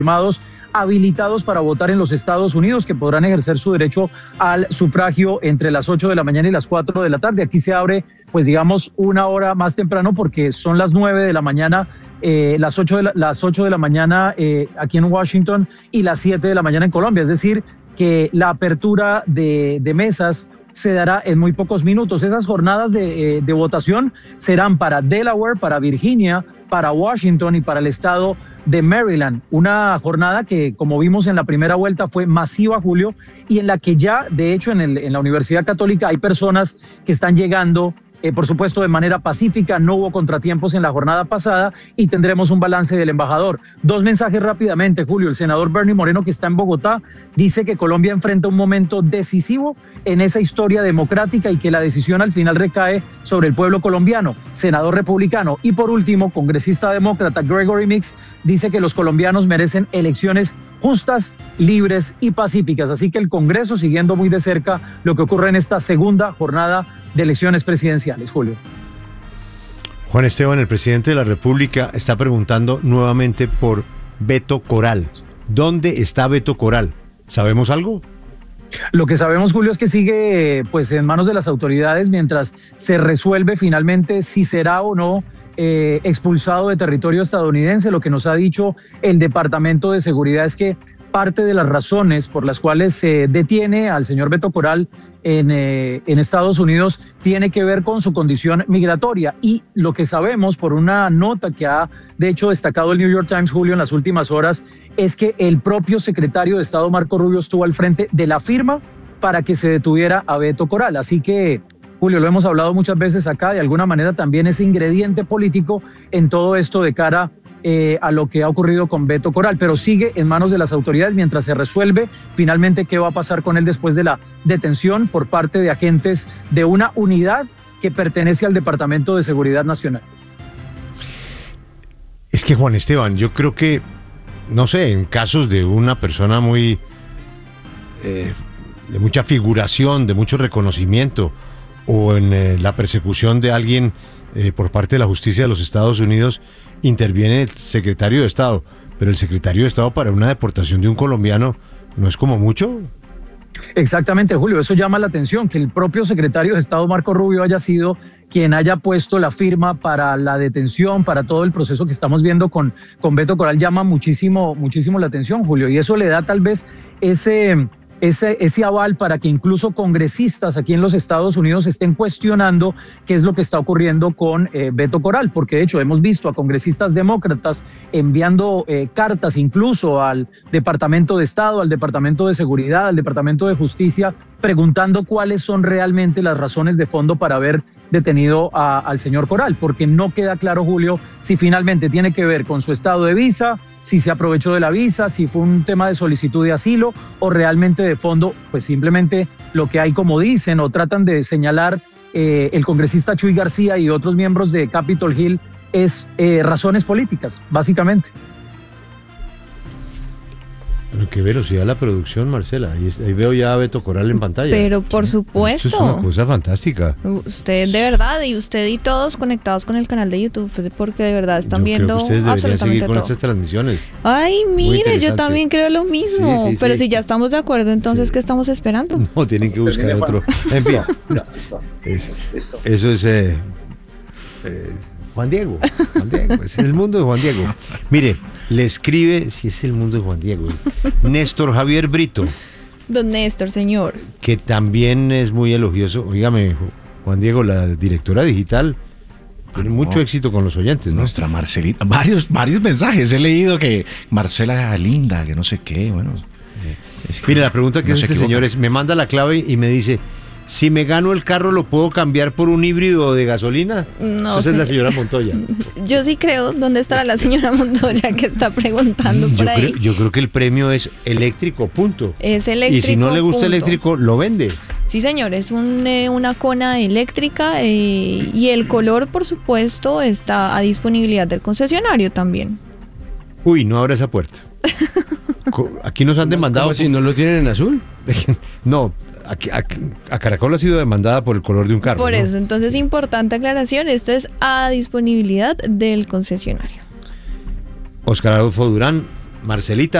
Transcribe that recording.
habilitados para votar en los Estados Unidos, que podrán ejercer su derecho al sufragio entre las 8 de la mañana y las 4 de la tarde. Aquí se abre, pues digamos, una hora más temprano porque son las 9 de la mañana, las 8 de la mañana aquí en Washington y las 7 de la mañana en Colombia. Es decir, que la apertura de mesas se dará en muy pocos minutos. Esas jornadas de votación serán para Delaware, para Virginia, para Washington y para el estado de Maryland. Una jornada que, como vimos en la primera vuelta, fue masiva, Julio, y en la que ya, de hecho, en la Universidad Católica hay personas que están llegando, por supuesto, de manera pacífica. No hubo contratiempos en la jornada pasada y tendremos un balance del embajador. Dos mensajes rápidamente, Julio. El senador Bernie Moreno, que está en Bogotá, dice que Colombia enfrenta un momento decisivo en esa historia democrática y que la decisión al final recae sobre el pueblo colombiano. Senador republicano. Y por último, congresista demócrata Gregory Meeks dice que los colombianos merecen elecciones justas, libres y pacíficas. Así que el Congreso siguiendo muy de cerca lo que ocurre en esta segunda jornada de elecciones presidenciales, Julio. Juan Esteban, el presidente de la República está preguntando nuevamente por Beto Coral. ¿Dónde está Beto Coral? ¿Sabemos algo? Lo que sabemos, Julio, es que sigue pues en manos de las autoridades mientras se resuelve finalmente si será o no expulsado de territorio estadounidense. Lo que nos ha dicho el Departamento de Seguridad es que parte de las razones por las cuales se detiene al señor Beto Coral en Estados Unidos tiene que ver con su condición migratoria. Y lo que sabemos por una nota que ha de hecho destacado el New York Times, Julio, en las últimas horas, es que el propio secretario de Estado Marco Rubio estuvo al frente de la firma para que se detuviera a Beto Coral. Así que, Julio, lo hemos hablado muchas veces acá, de alguna manera también ese ingrediente político en todo esto de cara a lo que ha ocurrido con Beto Coral, pero sigue en manos de las autoridades mientras se resuelve finalmente qué va a pasar con él después de la detención por parte de agentes de una unidad que pertenece al Departamento de Seguridad Nacional. Es que, Juan Esteban, yo creo que, no sé, en casos de una persona muy de mucha figuración, de mucho reconocimiento, o en la persecución de alguien por parte de la justicia de los Estados Unidos, interviene el secretario de Estado, pero el secretario de Estado para una deportación de un colombiano no es como mucho. Exactamente, Julio, eso llama la atención, que el propio secretario de Estado Marco Rubio haya sido quien haya puesto la firma para la detención, para todo el proceso que estamos viendo con Beto Coral, llama muchísimo la atención, Julio, y eso le da tal vez ese aval para que incluso congresistas aquí en los Estados Unidos estén cuestionando qué es lo que está ocurriendo con Beto Coral, porque de hecho hemos visto a congresistas demócratas enviando cartas incluso al Departamento de Estado, al Departamento de Seguridad, al Departamento de Justicia, preguntando cuáles son realmente las razones de fondo para haber detenido al señor Coral, porque no queda claro, Julio, si finalmente tiene que ver con su estado de visa, si se aprovechó de la visa, si fue un tema de solicitud de asilo o realmente de fondo, pues simplemente lo que hay, como dicen o tratan de señalar el congresista Chuy García y otros miembros de Capitol Hill, es razones políticas, básicamente. Qué velocidad la producción, Marcela. Ahí veo ya a Beto Coral en pantalla. Pero por supuesto. Eso es una cosa fantástica. Usted de verdad, y usted y todos conectados con el canal de YouTube, porque de verdad están viendo ustedes deberían seguir con todo. estas transmisiones. Ay, mire, yo también creo lo mismo. Sí, pero si ya estamos de acuerdo, entonces, ¿qué estamos esperando? No, tienen que buscar otro. En fin, eso es Juan Diego, es el mundo de Juan Diego. Mire, le escribe, si es el mundo de Juan Diego, Néstor Javier Brito. Don Néstor, señor. Que también es muy elogioso. Óigame, Juan Diego, la directora digital, tiene mucho éxito con los oyentes, ¿no? Nuestra Marcelita, varios mensajes he leído, que Marcela linda, que no sé qué, bueno. Mire, la pregunta que hace este señor es, me manda la clave y me dice, si me gano el carro, ¿lo puedo cambiar por un híbrido de gasolina? No, esa es la señora Montoya. Yo sí creo. ¿Dónde estará la señora Montoya que está preguntando por ahí? Yo creo que el premio es eléctrico, punto. Es eléctrico, y si no le gusta eléctrico, lo vende. Sí, señor, es una Kona eléctrica y el color, por supuesto, está a disponibilidad del concesionario también. Uy, no abra esa puerta. Aquí nos han demandado. ¿Cómo si no lo tienen en azul? No. A Caracol ha sido demandada por el color de un carro. Por eso, entonces, importante aclaración, esto es a disponibilidad del concesionario. Oscar Adolfo Durán, Marcelita.